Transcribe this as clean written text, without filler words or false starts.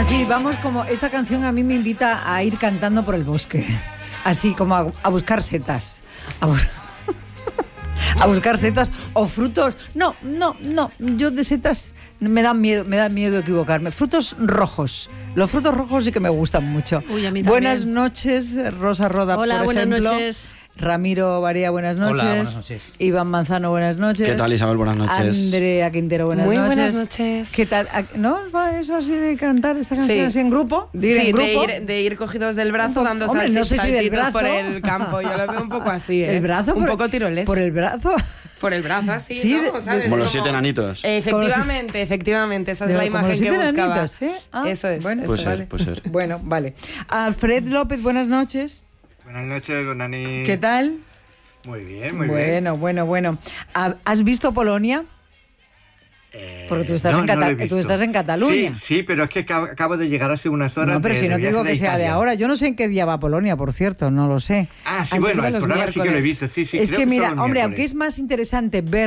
Así, vamos como... Esta canción a mí me invita a ir cantando por el bosque. Así como a buscar setas. A buscar setas o frutos. No. Yo de setas me da miedo equivocarme. Frutos rojos. Los frutos rojos sí que me gustan mucho. Uy, a mí también. Buenas noches, Rosa Roda, hola, por ejemplo. buenas noches. Ramiro Varía, buenas noches. Hola, buenas noches. Iván Manzano, buenas noches. ¿Qué tal, Isabel? Buenas noches. Andrea Quintero, buenas Muy noches. buenas noches. ¿Qué tal? ¿No va eso así de cantar esta canción así en grupo? De ir cogidos del brazo dando Hombre, no sé si del saltitos brazo. por el campo. Yo lo veo un poco así, ¿eh? ¿El brazo? Un poco tiroles. ¿Por el brazo? Por el brazo, así, Sí, ¿no? ¿Sabes? Como los 7 enanitos. Efectivamente. Esa es la Como imagen los que 7 buscaba. enanitos, ¿eh? Ah, Eso es. bueno, eso Puede es. ser. Bueno, vale. Alfred López, buenas noches. Buenas noches, Gonani. ¿Qué tal? Muy bien, muy bien. Bueno. ¿Has visto Polonia? Porque tú estás, no lo he tú visto. estás en Cataluña. Sí, pero es que acabo de llegar hace unas horas. No, pero si no te viaje digo que sea de Italia. ahora. Yo no sé en qué día va Polonia, por cierto, no lo sé. Ah, sí, Antes bueno, de el los programa sí que lo he miércoles. visto. Sí, Es creo que mira, son los hombre, miércoles. aunque es más interesante ver